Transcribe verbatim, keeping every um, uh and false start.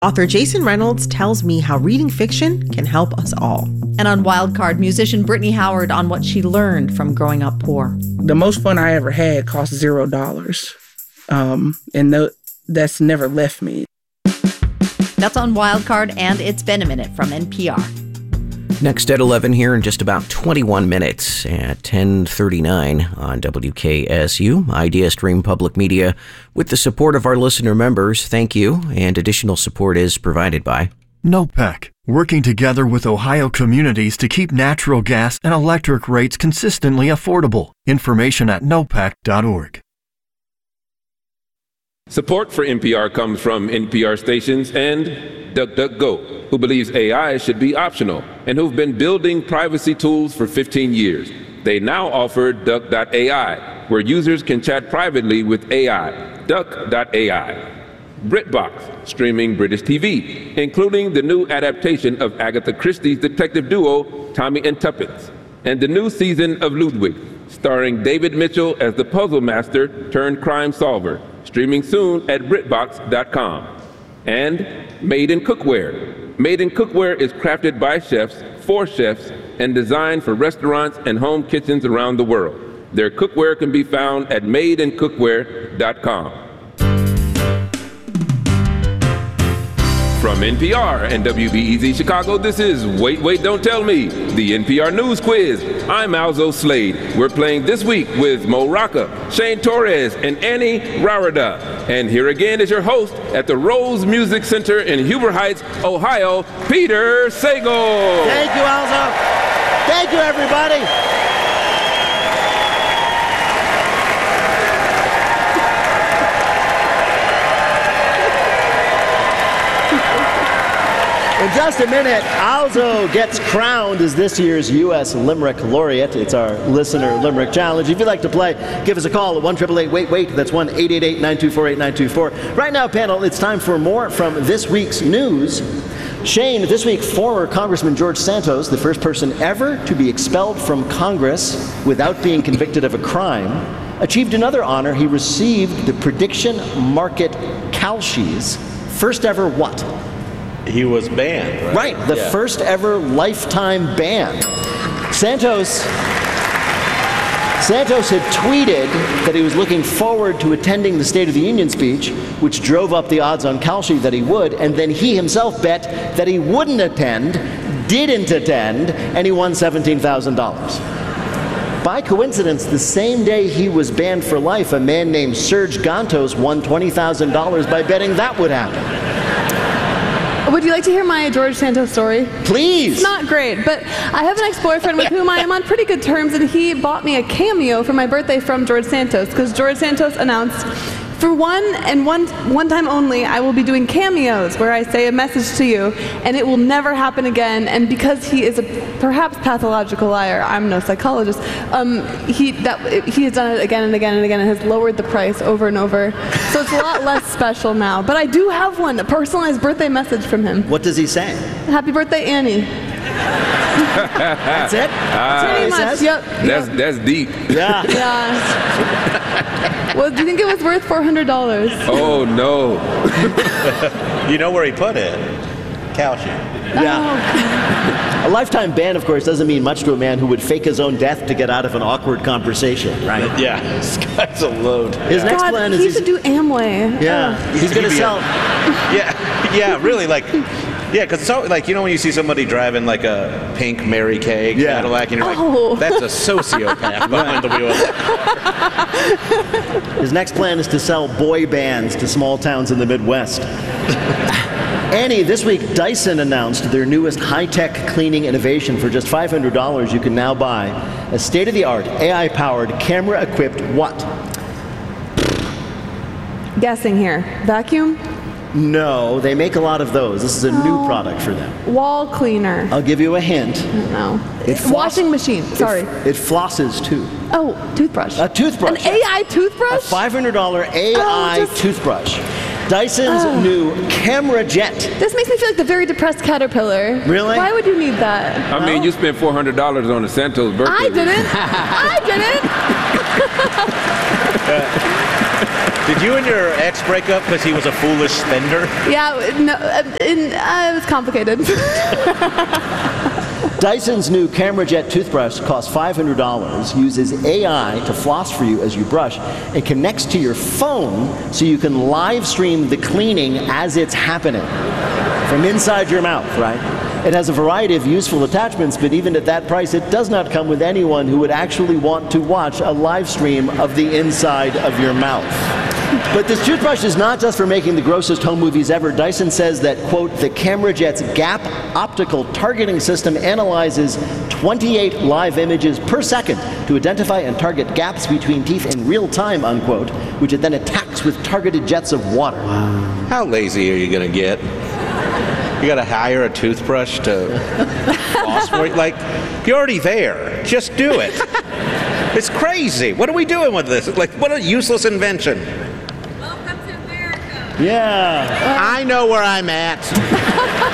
Author Jason Reynolds tells me how reading fiction can help us all. And on Wildcard, musician Brittany Howard on what she learned from growing up poor. The most fun I ever had cost zero dollars. Um, and no, that's never left me. That's on Wildcard, and it's been a minute from N P R. Next at eleven here in just about twenty-one minutes at ten thirty-nine on W K S U, Idea Stream Public Media. With the support of our listener members, thank you, and additional support is provided by NOPEC, working together with Ohio communities to keep natural gas and electric rates consistently affordable. Information at nopec dot org. Support for N P R comes from N P R stations and DuckDuckGo, who believes A I should be optional and who've been building privacy tools for fifteen years. They now offer Duck dot A I, where users can chat privately with A I. Duck dot A I. BritBox, streaming British T V, including the new adaptation of Agatha Christie's detective duo, Tommy and Tuppence, and the new season of Ludwig, starring David Mitchell as the puzzle master turned crime solver, streaming soon at Britbox dot com. And Made in Cookware. Made in Cookware is crafted by chefs, for chefs, and designed for restaurants and home kitchens around the world. Their cookware can be found at made in cookware dot com. From N P R and W B E Z Chicago, this is Wait, Wait, Don't Tell Me, the N P R News Quiz. I'm Alzo Slade. We're playing this week with Mo Rocca, Shane Torres, and Annie Rarada. And here again is your host at the Rose Music Center in Huber Heights, Ohio, Peter Sagal. Thank you, Alzo. Thank you, everybody. In just a minute, Alzo gets crowned as this year's U S Limerick Laureate. It's our Listener Limerick Challenge. If you'd like to play, give us a call at one eight eight eight, wait, wait. That's one eight eight eight, nine two four, eight nine two four. Right now, panel, it's time for more from this week's news. Shane, this week, former Congressman George Santos, the first person ever to be expelled from Congress without being convicted of a crime, achieved another honor. He received the Prediction Market Calshies. First ever what? He was banned, right? Right, the yeah. first ever lifetime ban. Santos, Santos had tweeted that he was looking forward to attending the State of the Union speech, which drove up the odds on Kalshi that he would, and then he himself bet that he wouldn't attend, didn't attend, and he won seventeen thousand dollars. By coincidence, the same day he was banned for life, a man named Serge Gantos won twenty thousand dollars by betting that would happen. Would you like to hear my George Santos story? Please! It's not great, but I have an ex-boyfriend with whom I am on pretty good terms, and he bought me a cameo for my birthday from George Santos, because George Santos announced, for one and one one time only, I will be doing cameos where I say a message to you, and it will never happen again. And because he is a perhaps pathological liar, I'm no psychologist, um, he that he has done it again and again and again and has lowered the price over and over. So it's a lot less special now. But I do have one, a personalized birthday message from him. What does he say? Happy birthday, Annie. That's it? Ah, Pretty much, yep. That's, yep. that's deep. Yeah. Yeah. Well, do you think it was worth four hundred dollars? Oh, no. You know where he put it? Calcium. Yeah. A lifetime ban, of course, doesn't mean much to a man who would fake his own death to get out of an awkward conversation, right? Yeah, this guy's a load. His next God, plan is he he's, should do Amway. yeah, Ugh. he's going to He'd be sell. a- Yeah, yeah, really, like, yeah, because so, like, you know when you see somebody driving like a pink Mary Kay Yeah. Cadillac, and you're like, Oh. that's a sociopath behind the wheel. His next plan is to sell boy bands to small towns in the Midwest. Annie, this week Dyson announced their newest high-tech cleaning innovation. For just five hundred dollars, you can now buy a state-of-the-art, A I-powered, camera-equipped what? Guessing here. Vacuum? No, they make a lot of those. This is a new product for them. Wall cleaner. I'll give you a hint. No. It floss- Washing machine. Sorry. It, it flosses, too. Oh, toothbrush. A toothbrush. An A I toothbrush? A five hundred dollars A I Oh, just- toothbrush. Dyson's Oh. new Camera Jet. This makes me feel like the very depressed caterpillar. Really? Why would you need that? I mean, you spent four hundred dollars on the Santos birthday. I didn't. I didn't. Did you and your ex break up because he was a foolish spender? Yeah, no, uh, in, uh, it was complicated. Dyson's new Camera Jet toothbrush costs five hundred dollars, uses A I to floss for you as you brush, and connects to your phone so you can live stream the cleaning as it's happening from inside your mouth, right? It has a variety of useful attachments, but even at that price, it does not come with anyone who would actually want to watch a live stream of the inside of your mouth. But this toothbrush is not just for making the grossest home movies ever. Dyson says that, quote, the Camera Jet's Gap optical targeting system analyzes twenty-eight live images per second to identify and target gaps between teeth in real time, unquote, which it then attacks with targeted jets of water. Wow. How lazy are you going to get? You got to hire a toothbrush to floss for you? Like, you're already there. Just do it. It's crazy. What are we doing with this? Like, what a useless invention. Yeah. I know where I'm at.